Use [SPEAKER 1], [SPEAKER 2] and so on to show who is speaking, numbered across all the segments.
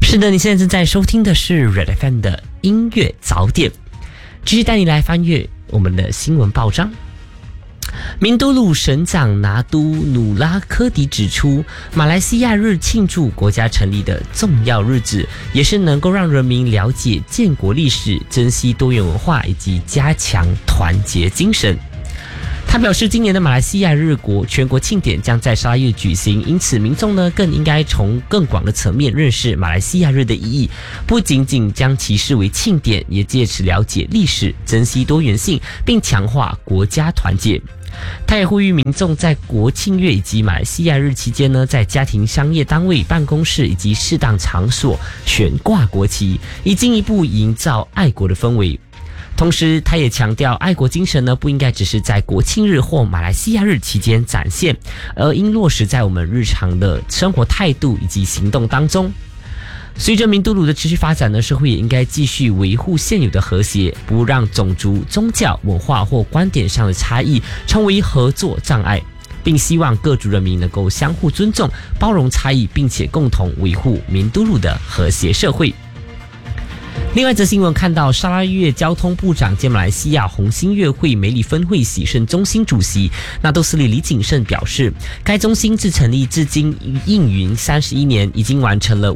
[SPEAKER 1] 是的，你现在正在收听的是 Red FM 的音乐早点，继续带你来翻阅我们的新闻报章。明都鲁省长拿督努拉科迪指出，马来西亚日庆祝国家成立的重要日子，也是能够让人民了解建国历史、珍惜多元文化以及加强团结精神。他表示，今年的马来西亚日全国庆典将在沙拉越举行，因此民众呢更应该从更广的层面认识马来西亚日的意义，不仅仅将其视为庆典，也借此了解历史，珍惜多元性，并强化国家团结。他也呼吁民众在国庆月以及马来西亚日期间呢，在家庭、商业单位、办公室以及适当场所悬挂国旗，以进一步营造爱国的氛围。同时，他也强调，爱国精神呢不应该只是在国庆日或马来西亚日期间展现，而应落实在我们日常的生活态度以及行动当中。随着明都鲁的持续发展呢，社会也应该继续维护现有的和谐，不让种族、宗教、文化或观点上的差异成为合作障碍，并希望各族人民能够相互尊重、包容差异，并且共同维护明都鲁的和谐社会。另外一则新闻看到，沙拉越交通部长兼马来西亚红星乐会梅里分会喜圣中心主席纳杜斯里李景胜表示，该中心自成立至今应云31年，已经完成了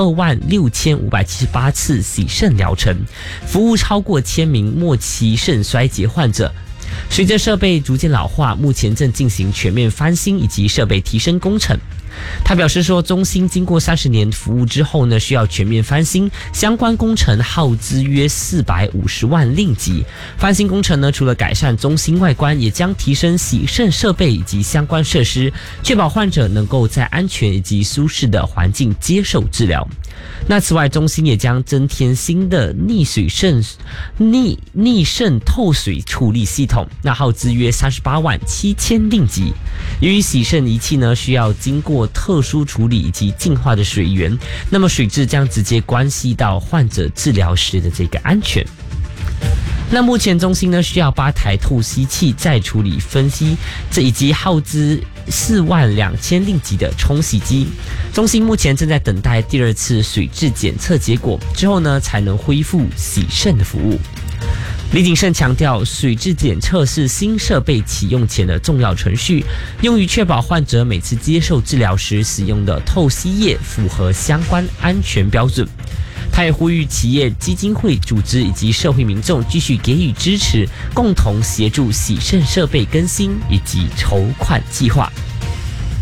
[SPEAKER 1] 526578次喜圣疗程，服务超过1000名末期肾衰竭患者。随着设备逐渐老化，目前正进行全面翻新以及设备提升工程。他表示说，中心经过30年服务之后呢，需要全面翻新，相关工程耗资约450万令吉。翻新工程呢，除了改善中心外观，也将提升洗肾设备以及相关设施，确保患者能够在安全以及舒适的环境接受治疗。那此外，中心也将增添新的逆渗透水处理系统，那耗资约38万7千令吉。由于洗肾仪器呢需要经过特殊处理以及净化的水源，那么水质将直接关系到患者治疗时的这个安全。那目前中心呢需要8台透析器再处理分析，这以及耗资4万2千令吉的冲洗机。中心目前正在等待第2次水质检测结果，之后呢才能恢复洗肾的服务。李景胜强调，水质检测是新设备启用前的重要程序，用于确保患者每次接受治疗时使用的透析液符合相关安全标准。他也呼吁企业、基金会、组织以及社会民众继续给予支持，共同协助洗肾设备更新以及筹款计划。